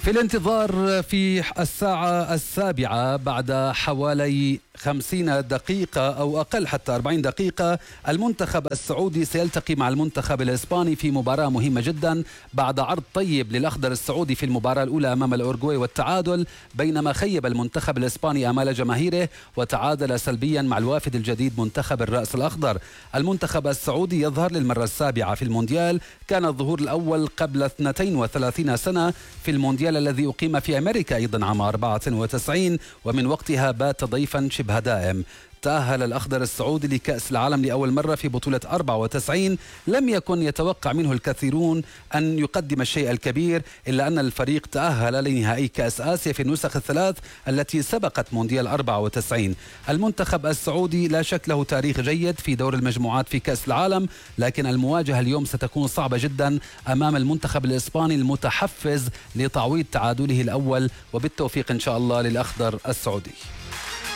في الانتظار في الساعة 7 بعد حوالي 50 دقيقة أو أقل، حتى 40 دقيقة، المنتخب السعودي سيلتقي مع المنتخب الإسباني في مباراة مهمة جدا بعد عرض طيب للأخضر السعودي في المباراة الأولى أمام الأورجواي والتعادل، بينما خيب المنتخب الإسباني آمال جماهيره وتعادل سلبيا مع الوافد الجديد منتخب الرأس الأخضر. المنتخب السعودي يظهر للمرة السابعة في المونديال، كان الظهور الأول قبل 32 سنة في المونديال الذي أقيم في أمريكا أيضا عام 94، ومن وقتها بات ضيفا شبه دائم. تأهل الأخضر السعودي لكأس العالم لأول مرة في بطولة 94. لم يكن يتوقع منه الكثيرون أن يقدم الشيء الكبير، إلا أن الفريق تأهل لنهائي كأس آسيا في النسخ الثلاث التي سبقت مونديال 94. المنتخب السعودي لا شك له تاريخ جيد في دور المجموعات في كأس العالم، لكن المواجهة اليوم ستكون صعبة جدا أمام المنتخب الإسباني المتحفز لتعويض تعادله الأول، وبالتوفيق إن شاء الله للأخضر السعودي.